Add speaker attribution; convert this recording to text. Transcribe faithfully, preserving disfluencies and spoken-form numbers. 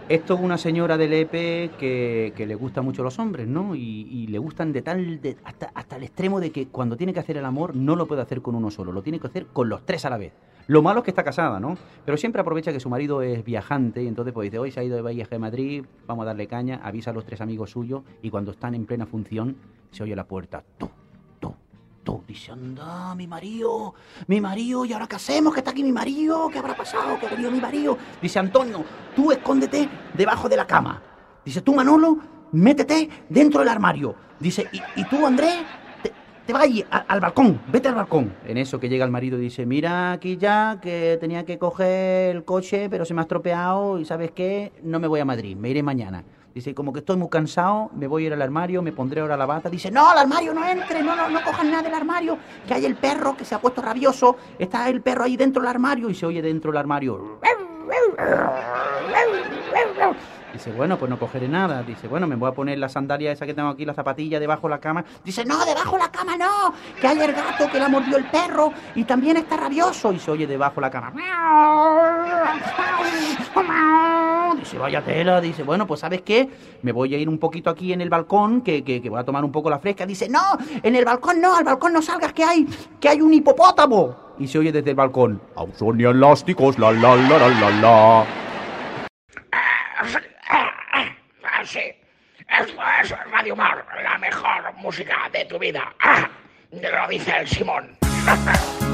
Speaker 1: Esto es una señora de Lepe que, que le gustan mucho los hombres, ¿no? Y, y le gustan de tal, de, hasta, hasta el extremo de que cuando tiene que hacer el amor no lo puede hacer con uno solo, lo tiene que hacer con los tres a la vez. Lo malo es que está casada, ¿no? Pero siempre aprovecha que su marido es viajante y entonces pues dice, hoy se ha ido de viaje a Madrid, vamos a darle caña, avisa a los tres amigos suyos y cuando están en plena función se oye la puerta, ¡tú! Tú, dice, anda, mi marido, mi marido, ¿y ahora qué hacemos? Que está aquí mi marido, ¿qué habrá pasado? ¿Qué ha venido mi marido? Dice, Antonio, tú escóndete debajo de la cama. Dice, tú, Manolo, métete dentro del armario. Dice, y, y tú, Andrés, te, te vas ahí, a, al balcón, vete al balcón. En eso que llega el marido y dice, mira aquí ya, que tenía que coger el coche, pero se me ha estropeado y ¿sabes qué? No me voy a Madrid, me iré mañana. Dice, como que estoy muy cansado, me voy a ir al armario, me pondré ahora la bata. Dice, no, al armario no entre, no, no, no cojan nada del armario, que hay el perro que se ha puesto rabioso, está el perro ahí dentro del armario y se oye dentro del armario. Dice, bueno, pues no cogeré nada. Dice, bueno, me voy a poner la sandalia esa que tengo aquí, la zapatilla debajo de la cama. Dice, no, debajo de la cama no, que hay el gato que la mordió el perro y también está rabioso. Y se oye debajo de la cama. Dice, vaya tela. Dice, bueno, pues ¿sabes qué? Me voy a ir un poquito aquí en el balcón, que, que, que voy a tomar un poco la fresca. Dice, no, en el balcón no, al balcón no salgas, que hay, que hay un hipopótamo. Y se oye desde el balcón, Ausonia elásticos, la la la la la la.
Speaker 2: Ah, sí, esto es Radio Mar, la mejor música de tu vida. Ah, lo dice el Simón.